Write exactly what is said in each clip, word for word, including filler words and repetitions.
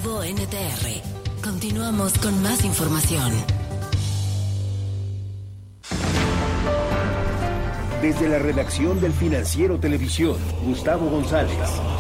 Informativo N T R. Continuamos con más información. Desde la redacción del Financiero Televisión, Gustavo González.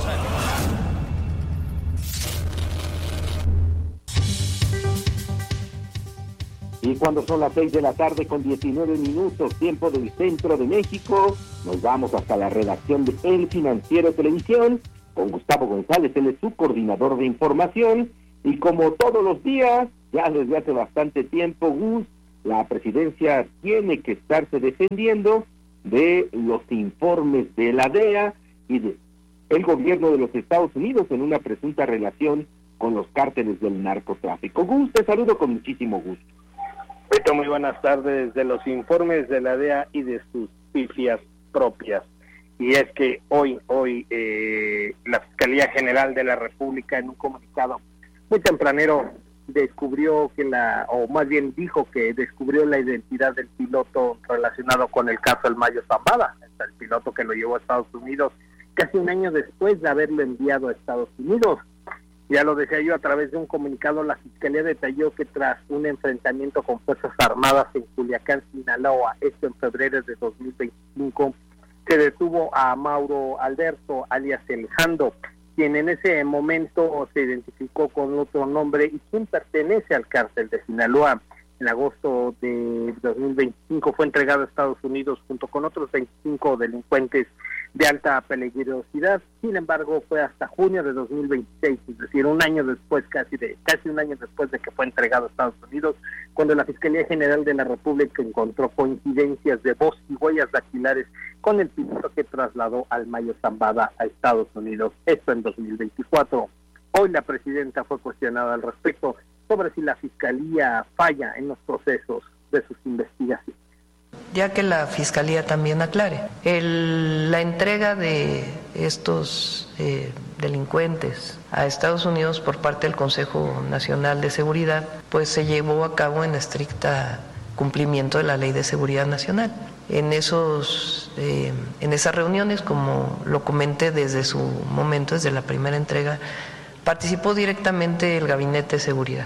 Y cuando son las seis de la tarde con diecinueve minutos, tiempo del centro de México, nos vamos hasta la redacción de El Financiero Televisión, con Gustavo González, él es su coordinador de información, y como todos los días, ya desde hace bastante tiempo, Gus, la presidencia tiene que estarse defendiendo de los informes de la D E A y de el gobierno de los Estados Unidos en una presunta relación con los cárteles del narcotráfico. Gus, te saludo con muchísimo gusto. Beto, muy buenas tardes. De los informes de la D E A y de sus pifias propias. Y es que hoy, hoy eh, la Fiscalía General de la República, en un comunicado muy tempranero, descubrió que la, o más bien dijo que descubrió la identidad del piloto relacionado con el caso del Mayo Zambada, el piloto que lo llevó a Estados Unidos casi un año después de haberlo enviado a Estados Unidos. Ya lo decía yo, a través de un comunicado, la Fiscalía detalló que tras un enfrentamiento con Fuerzas Armadas en Culiacán, Sinaloa, esto en febrero de dos mil veinticinco, se detuvo a Mauro Alberto, alias El Jando, quien en ese momento se identificó con otro nombre y quien pertenece al cártel de Sinaloa. En agosto de dos mil veinticinco fue entregado a Estados Unidos junto con otros veinticinco delincuentes de alta peligrosidad. Sin embargo, fue hasta junio de dos mil veintiséis, es decir, un año después, casi de casi un año después de que fue entregado a Estados Unidos, cuando la Fiscalía General de la República encontró coincidencias de voz y huellas dactilares con el piloto que trasladó al Mayo Zambada a Estados Unidos, esto en dos mil veinticuatro. Hoy la presidenta fue cuestionada al respecto sobre si la Fiscalía falla en los procesos de sus investigaciones. Ya que la Fiscalía también aclare, el, la entrega de estos eh, delincuentes a Estados Unidos por parte del Consejo Nacional de Seguridad, pues se llevó a cabo en estricta cumplimiento de la Ley de Seguridad Nacional. En esos, eh, en esas reuniones, como lo comenté desde su momento, desde la primera entrega, participó directamente el Gabinete de Seguridad.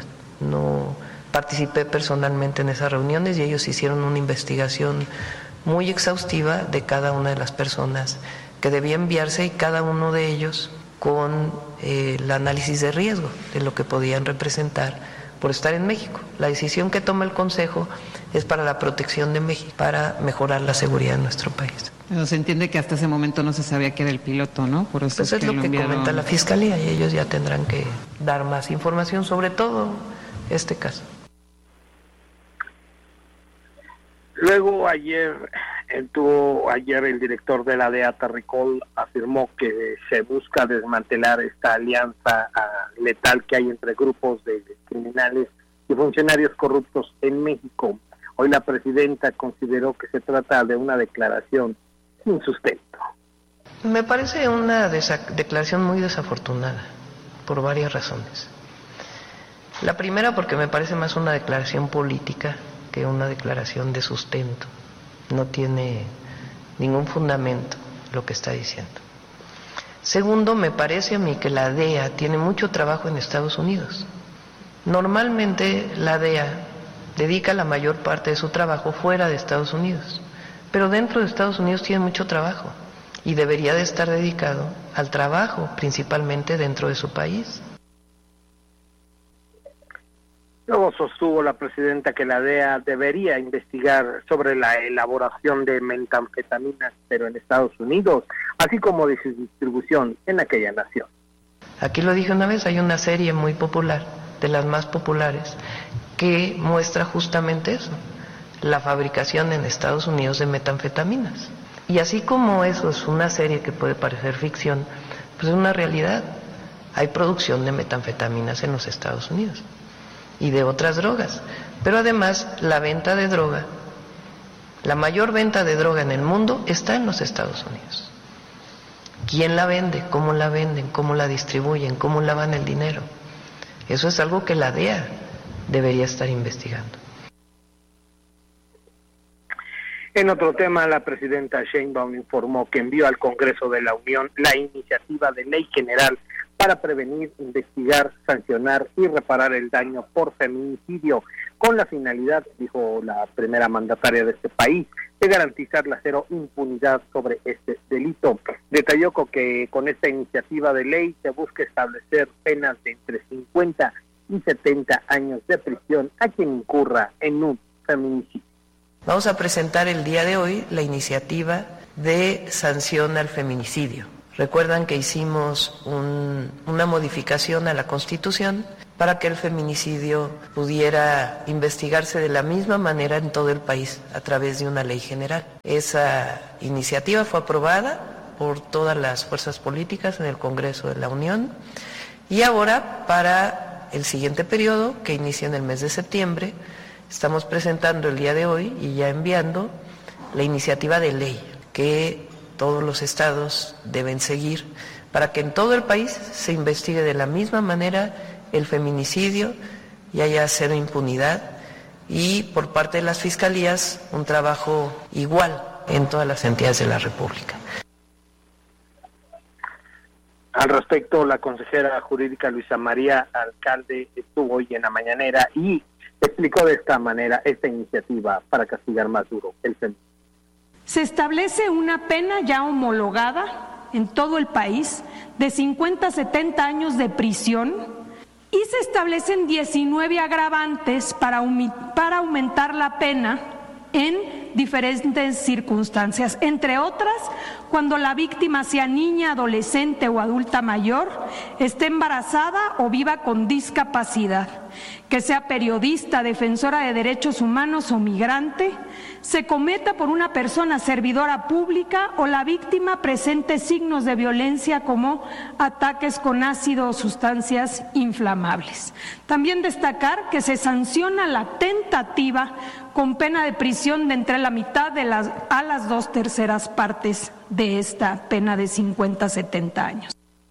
No participé personalmente en esas reuniones y ellos hicieron una investigación muy exhaustiva de cada una de las personas que debía enviarse y cada uno de ellos con eh, el análisis de riesgo de lo que podían representar por estar en México. La decisión que toma el Consejo es para la protección de México, para mejorar la seguridad de nuestro país. Pero se entiende que hasta ese momento no se sabía que era el piloto, ¿no? Por eso pues es, es que lo, lo que enviaron... comenta la Fiscalía y ellos ya tendrán que dar más información sobre todo este caso. Luego ayer, entró, ayer el director de la D E A, Terricol, afirmó que se busca desmantelar esta alianza uh, letal que hay entre grupos de criminales y funcionarios corruptos en México. Hoy la presidenta consideró que se trata de una declaración sin sustento. Me parece una desa- declaración muy desafortunada por varias razones. La primera porque me parece más una declaración política que una declaración de sustento. No tiene ningún fundamento lo que está diciendo. Segundo, me parece a mí que la D E A tiene mucho trabajo en Estados Unidos. Normalmente la D E A dedica la mayor parte de su trabajo fuera de Estados Unidos, pero dentro de Estados Unidos tiene mucho trabajo y debería de estar dedicado al trabajo principalmente dentro de su país. Luego sostuvo la presidenta que la D E A debería investigar sobre la elaboración de metanfetaminas, pero en Estados Unidos, así como de su distribución en aquella nación. Aquí lo dije una vez, hay una serie muy popular, de las más populares, que muestra justamente eso, la fabricación en Estados Unidos de metanfetaminas. Y así como eso es una serie que puede parecer ficción, pues es una realidad. Hay producción de metanfetaminas en los Estados Unidos y de otras drogas. Pero además la venta de droga, la mayor venta de droga en el mundo está en los Estados Unidos. ¿Quién la vende? ¿Cómo la venden? ¿Cómo la distribuyen? ¿Cómo lavan el dinero? Eso es algo que la D E A debería estar investigando. En otro tema, la presidenta Sheinbaum informó que envió al Congreso de la Unión la iniciativa de ley general para para prevenir, investigar, sancionar y reparar el daño por feminicidio, con la finalidad, dijo la primera mandataria de este país, de garantizar la cero impunidad sobre este delito. Detalló que con esta iniciativa de ley se busca establecer penas de entre cincuenta y setenta años de prisión a quien incurra en un feminicidio. Vamos a presentar el día de hoy la iniciativa de sanción al feminicidio. Recuerdan que hicimos un, una modificación a la Constitución para que el feminicidio pudiera investigarse de la misma manera en todo el país a través de una ley general. Esa iniciativa fue aprobada por todas las fuerzas políticas en el Congreso de la Unión y ahora, para el siguiente periodo, que inicia en el mes de septiembre, estamos presentando el día de hoy y ya enviando la iniciativa de ley que todos los estados deben seguir para que en todo el país se investigue de la misma manera el feminicidio y haya cero impunidad, y por parte de las fiscalías un trabajo igual en todas las entidades de la República. Al respecto, la consejera jurídica Luisa María Alcalde estuvo hoy en la mañanera y explicó de esta manera esta iniciativa para castigar más duro el feminicidio. Se establece una pena ya homologada en todo el país de cincuenta a setenta años de prisión y se establecen diecinueve agravantes para, para aumentar la pena en diferentes circunstancias, entre otras, cuando la víctima sea niña, adolescente o adulta mayor, esté embarazada o viva con discapacidad, que sea periodista, defensora de derechos humanos o migrante, se cometa por una persona servidora pública o la víctima presente signos de violencia como ataques con ácido o sustancias inflamables. También destacar que se sanciona la tentativa con pena de prisión de entre la mitad de las, a las dos terceras partes de esta pena de cincuenta a setenta años.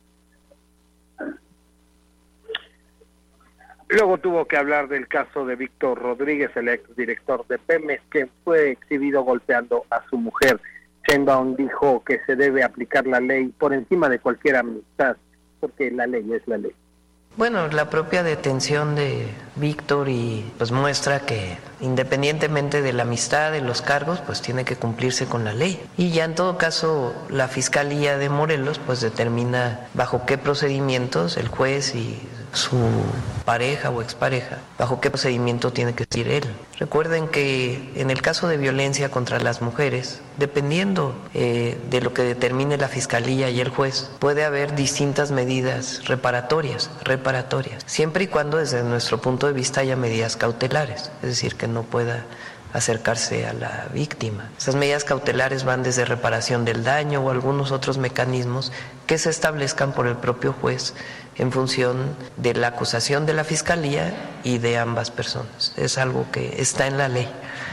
Luego tuvo que hablar del caso de Víctor Rodríguez, el exdirector de Pemex, que fue exhibido golpeando a su mujer. Sheinbaum dijo que se debe aplicar la ley por encima de cualquier amistad, porque la ley es la ley. Bueno, la propia detención de Víctor y pues muestra que independientemente de la amistad, de los cargos, pues tiene que cumplirse con la ley. Y ya en todo caso la Fiscalía de Morelos pues determina bajo qué procedimientos el juez y su pareja o expareja, bajo qué procedimiento tiene que seguir él. Recuerden que en el caso de violencia contra las mujeres, dependiendo eh, de lo que determine la Fiscalía y el juez, puede haber distintas medidas reparatorias, reparatorias, siempre y cuando desde nuestro punto de vista haya medidas cautelares, es decir, que no pueda acercarse a la víctima. Esas medidas cautelares van desde reparación del daño o algunos otros mecanismos que se establezcan por el propio juez en función de la acusación de la Fiscalía y de ambas personas. Es algo que está en la ley.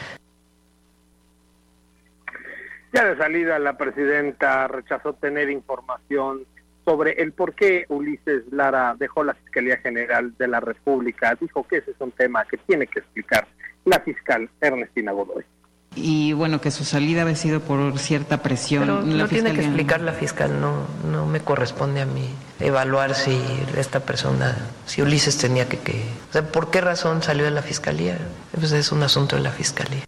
Ya de salida, la presidenta rechazó tener información sobre el por qué Ulises Lara dejó la Fiscalía General de la República. Dijo que ese es un tema que tiene que explicar la fiscal Ernestina Godoy. Y bueno, que su salida había sido por cierta presión. Pero la lo fiscalía... tiene que explicar la fiscal, no, no me corresponde a mí evaluar si esta persona, si Ulises tenía que, que... O sea, ¿por qué razón salió de la Fiscalía? Pues es un asunto de la Fiscalía.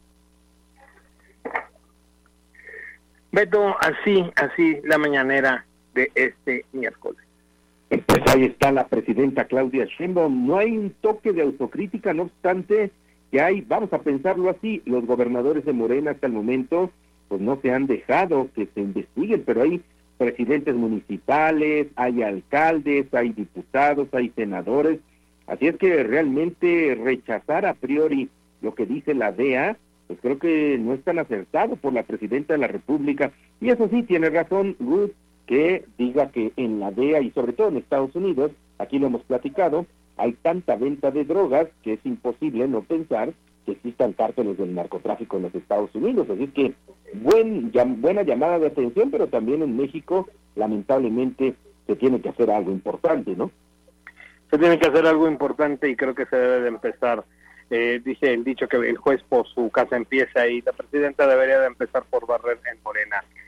Beto, así, así la mañanera de este miércoles. Pues ahí está la presidenta Claudia Sheinbaum. No hay un toque de autocrítica, no obstante que hay, vamos a pensarlo así, los gobernadores de Morena hasta el momento pues no se han dejado que se investiguen, pero hay presidentes municipales, hay alcaldes, hay diputados, hay senadores, así es que realmente rechazar a priori lo que dice la D E A, pues creo que no es tan acertado por la presidenta de la República, y eso sí, tiene razón Ruth, que diga que en la D E A y sobre todo en Estados Unidos, aquí lo hemos platicado, hay tanta venta de drogas que es imposible no pensar que existan cárteles del narcotráfico en los Estados Unidos, así que buen, llam, buena llamada de atención, pero también en México lamentablemente se tiene que hacer algo importante, ¿no? Se tiene que hacer algo importante y creo que se debe de empezar, eh, dice el dicho que el juez por su casa empieza y la presidenta debería de empezar por barrer en Morena.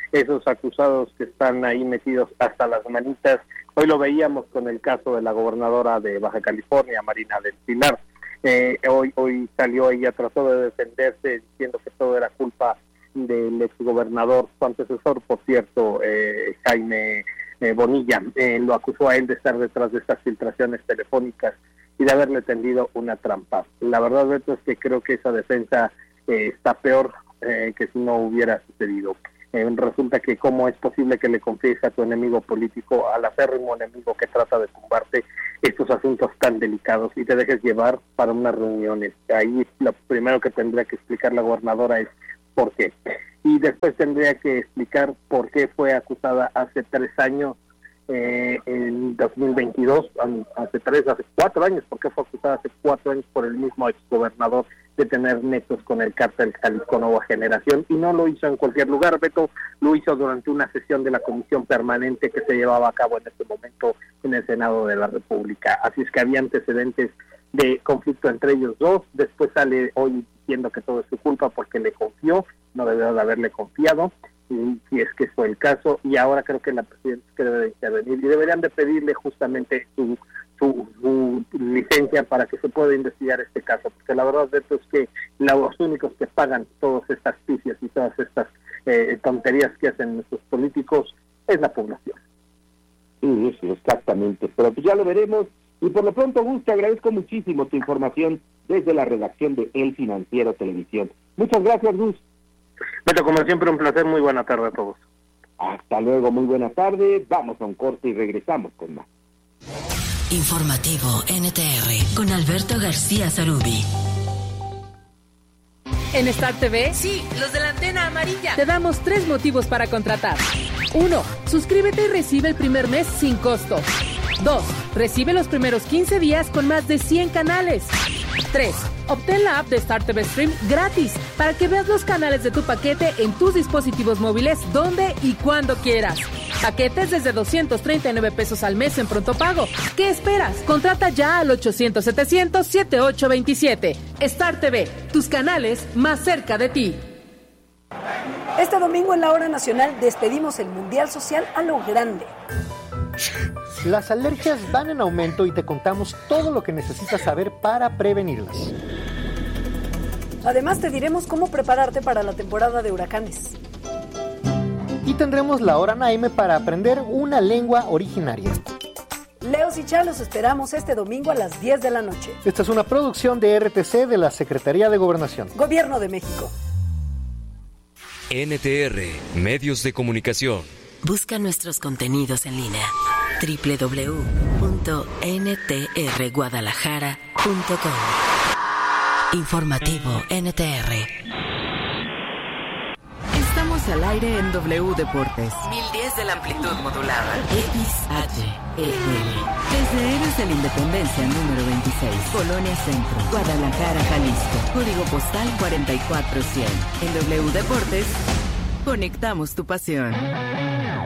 esos acusados que están ahí metidos hasta las manitas. Hoy lo veíamos con el caso de la gobernadora de Baja California, Marina del Pilar. Eh, hoy hoy salió ella, trató de defenderse diciendo que todo era culpa del exgobernador, su antecesor, por cierto, eh, Jaime eh, Bonilla. Eh, lo acusó a él de estar detrás de estas filtraciones telefónicas y de haberle tendido una trampa. La verdad, Beto, es que creo que esa defensa eh, está peor eh, que si no hubiera sucedido. Eh, resulta que cómo es posible que le confíes a tu enemigo político, al acérrimo enemigo que trata de tumbarte, estos asuntos tan delicados y te dejes llevar para unas reuniones. Ahí lo primero que tendría que explicar la gobernadora es por qué. Y después tendría que explicar por qué fue acusada hace tres años, eh, en dos mil veintidós, hace tres, hace cuatro años, porque fue acusada hace cuatro años por el mismo exgobernador de tener nexos con el cártel Jalisco Nueva Generación, y no lo hizo en cualquier lugar, Beto, lo hizo durante una sesión de la comisión permanente que se llevaba a cabo en este momento en el Senado de la República. Así es que había antecedentes de conflicto entre ellos dos. Después sale hoy diciendo que todo es su culpa porque le confió, no debió de haberle confiado, y si es que fue el caso, y ahora creo que la presidenta que debe de intervenir y deberían de pedirle justamente su Su, su licencia para que se pueda investigar este caso, porque la verdad de esto es que los únicos que pagan todas estas picias y todas estas eh, tonterías que hacen nuestros políticos es la población. Sí, sí, exactamente, pero pues ya lo veremos, y por lo pronto, Gus, te agradezco muchísimo tu información desde la redacción de El Financiero Televisión. Muchas gracias, Gus. Beto, como siempre, un placer, muy buena tarde a todos. Hasta luego, muy buena tarde, vamos a un corte y regresamos con más. Informativo N T R con Alberto García Zarubi. En Star T V, sí, los de la antena amarilla, te damos tres motivos para contratar. Uno, suscríbete y recibe el primer mes sin costo. Dos, recibe los primeros quince días con más de cien canales. Tres, obtén la app de Star T V Stream gratis para que veas los canales de tu paquete en tus dispositivos móviles donde y cuando quieras. Paquetes desde doscientos treinta y nueve pesos al mes en pronto pago. ¿Qué esperas? Contrata ya al ochocientos setecientos setenta y ocho veintisiete. Star T V, tus canales más cerca de ti. Este domingo en la Hora Nacional despedimos el Mundial Social a lo grande. Las alergias van en aumento y te contamos todo lo que necesitas saber para prevenirlas. Además te diremos cómo prepararte para la temporada de huracanes. Y tendremos la Hora Naime para aprender una lengua originaria. Leos y Chá los esperamos este domingo a las diez de la noche. Esta es una producción de R T C de la Secretaría de Gobernación. Gobierno de México. N T R, Medios de Comunicación. Busca nuestros contenidos en línea. doble u doble u doble u punto n t r guadalajara punto com. Informativo N T R. Estamos al aire en W Deportes. mil diez de la amplitud modulada. X H E L. Desde Héroes de la Independencia número veintiséis. Colonia Centro. Guadalajara, Jalisco. Código postal cuarenta y cuatro cien. En W Deportes, conectamos tu pasión.